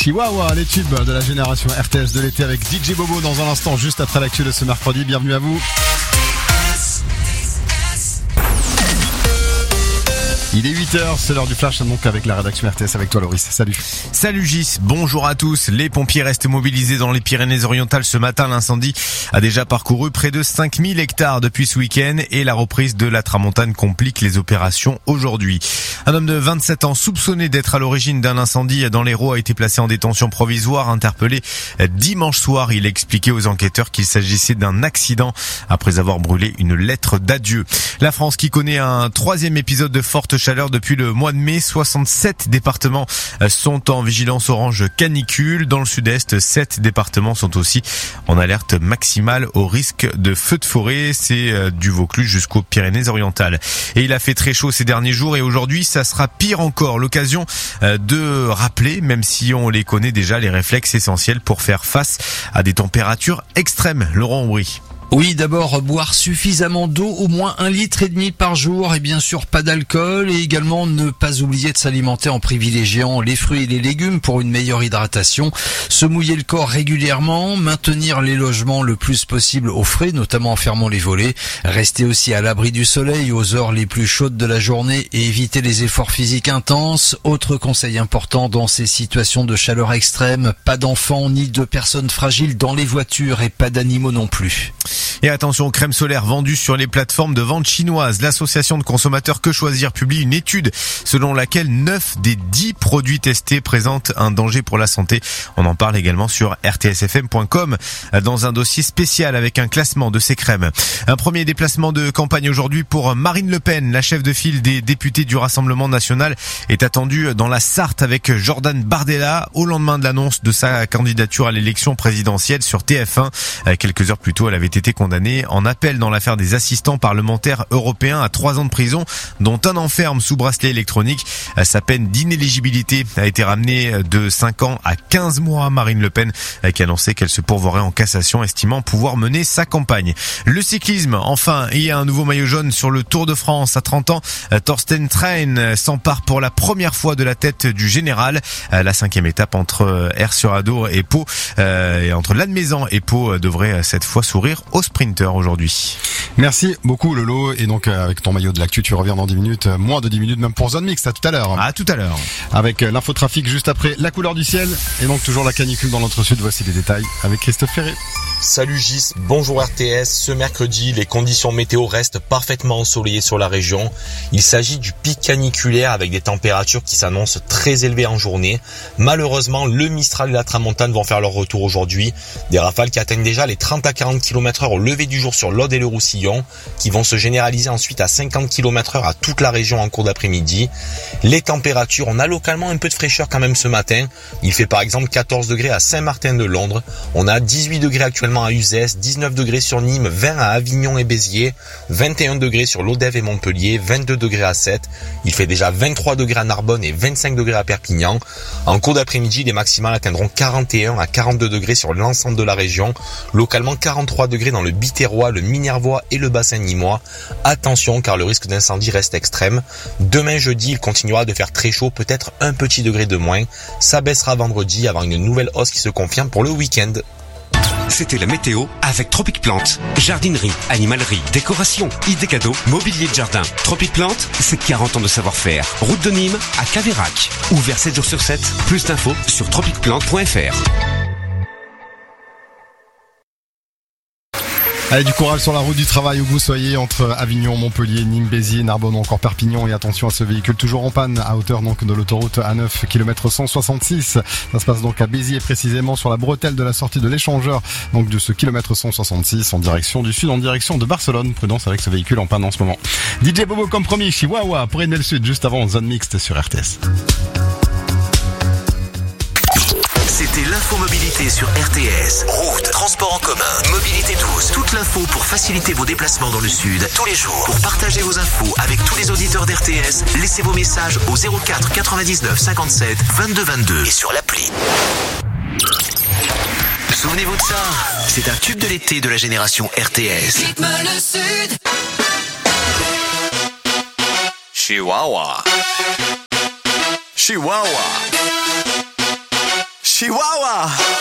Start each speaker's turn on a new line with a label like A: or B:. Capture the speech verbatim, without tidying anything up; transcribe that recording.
A: Chihuahua, les tubes de la génération R T S de l'été avec D J Bobo dans un instant, juste après l'actu de ce mercredi. Bienvenue à vous. Il est huit heures, c'est l'heure du flash, donc avec la rédaction R T S, avec toi Loris. Salut.
B: Salut Gis, bonjour à tous. Les pompiers restent mobilisés dans les Pyrénées-Orientales ce matin. L'incendie a déjà parcouru près de cinq mille hectares depuis ce week-end et la reprise de la tramontane complique les opérations aujourd'hui. Un homme de vingt-sept ans soupçonné d'être à l'origine d'un incendie dans l'Hérault a été placé en détention provisoire, interpellé dimanche soir. Il a expliqué aux enquêteurs qu'il s'agissait d'un accident après avoir brûlé une lettre d'adieu. La France qui connaît un troisième épisode de forte chaleur depuis le mois de mai. soixante-sept départements sont en vigilance orange canicule. Dans le sud-est, sept départements sont aussi en alerte maximale au risque de feux de forêt. C'est du Vaucluse jusqu'aux Pyrénées-Orientales. Et il a fait très chaud ces derniers jours et aujourd'hui, ça sera pire encore. L'occasion de rappeler, même si on les connaît déjà, les réflexes essentiels pour faire face à des températures extrêmes. Laurent Aubry.
C: Oui, d'abord, boire suffisamment d'eau, au moins un litre et demi par jour, et bien sûr pas d'alcool, et également ne pas oublier de s'alimenter en privilégiant les fruits et les légumes pour une meilleure hydratation, se mouiller le corps régulièrement, maintenir les logements le plus possible au frais, notamment en fermant les volets, rester aussi à l'abri du soleil aux heures les plus chaudes de la journée et éviter les efforts physiques intenses. Autre conseil important dans ces situations de chaleur extrême, pas d'enfants ni de personnes fragiles dans les voitures et pas d'animaux non plus.
B: Et attention aux crèmes solaires vendues sur les plateformes de vente chinoises. L'association de consommateurs Que Choisir publie une étude selon laquelle neuf des dix produits testés présentent un danger pour la santé. On en parle également sur r t s f m point com dans un dossier spécial avec un classement de ces crèmes. Un premier déplacement de campagne aujourd'hui pour Marine Le Pen. La chef de file des députés du Rassemblement national est attendue dans la Sarthe avec Jordan Bardella au lendemain de l'annonce de sa candidature à l'élection présidentielle sur T F un. Quelques heures plus tôt, elle avait été condamné en appel dans l'affaire des assistants parlementaires européens à trois ans de prison, dont un enferme sous bracelet électronique. Sa peine d'inéligibilité a été ramenée de cinq ans à quinze mois. Marine Le Pen qui annonçait qu'elle se pourvoirait en cassation, estimant pouvoir mener sa campagne. Le cyclisme, enfin, il y a un nouveau maillot jaune sur le Tour de France. À trente ans, Thorsten Train s'empare pour la première fois de la tête du général. La cinquième étape entre Aire-sur-Adour et Pau, euh, et entre Lannemezan et Pau devrait cette fois sourire aux sprinters aujourd'hui.
A: Merci beaucoup Lolo, et donc avec ton maillot de l'actu tu reviens dans dix minutes, moins de dix minutes même pour Zone Mixte. À tout à l'heure.
B: À tout à l'heure.
A: Avec l'infotrafic juste après la couleur du ciel et donc toujours la canicule dans notre sud. Voici les détails avec Christophe Ferré.
D: Salut Gis, bonjour R T S. Ce mercredi, les conditions météo restent parfaitement ensoleillées sur la région. Il s'agit du pic caniculaire avec des températures qui s'annoncent très élevées en journée. Malheureusement, le Mistral et la Tramontane vont faire leur retour aujourd'hui. Des rafales qui atteignent déjà les trente à quarante kilomètres heure au lever du jour sur l'Aude et le Roussillon, qui vont se généraliser ensuite à cinquante kilomètres heure à toute la région en cours d'après-midi. Les températures, on a localement un peu de fraîcheur quand même ce matin. Il fait par exemple quatorze degrés à Saint-Martin-de-Londres. On a dix-huit degrés actuellement à Uzès, dix-neuf degrés sur Nîmes, vingt à Avignon et Béziers, vingt et un degrés sur Lodève et Montpellier, vingt-deux degrés à Sète. Il fait déjà vingt-trois degrés à Narbonne et vingt-cinq degrés à Perpignan. En cours d'après-midi, les maximales atteindront quarante et un à quarante-deux degrés sur l'ensemble de la région. Localement, quarante-trois degrés dans le Biterrois, le Minervois et le bassin nîmois. Attention car le risque d'incendie reste extrême. Demain jeudi, il continuera de faire très chaud, peut-être un petit degré de moins. Ça baissera vendredi avant une nouvelle hausse qui se confirme pour le week-end.
E: C'était la météo avec Tropic Plante. Jardinerie, animalerie, décoration, idées cadeaux, mobilier de jardin. Tropic Plante, c'est quarante ans de savoir-faire. Route de Nîmes à Caveyrac. Ouvert sept jours sur sept. Plus d'infos sur tropic plante point f r.
A: Allez, du courage sur la route du travail où vous soyez, entre Avignon, Montpellier, Nîmes, Béziers, Narbonne ou encore Perpignan. Et attention à ce véhicule toujours en panne à hauteur donc de l'autoroute A neuf, kilomètre cent soixante-six. Ça se passe donc à Béziers, précisément sur la bretelle de la sortie de l'échangeur, donc de ce kilomètre cent soixante-six en direction du sud, en direction de Barcelone. Prudence avec ce véhicule en panne en ce moment. D J Bobo comme promis, Chihuahua pour Aider le Sud, juste avant Zone Mixte sur R T S.
F: C'était l'infomobilité sur R T S. Route, transport en commun, mobilité douce. Toute l'info pour faciliter vos déplacements dans le sud tous les jours. Pour partager vos infos avec tous les auditeurs d'R T S, laissez vos messages au zéro quatre quatre-vingt-dix-neuf cinquante-sept vingt-deux vingt-deux et sur l'appli. Souvenez-vous de ça, c'est un tube de l'été de la génération R T S.
G: Rythme le sud.
F: Chihuahua. Chihuahua.
G: Chihuahua.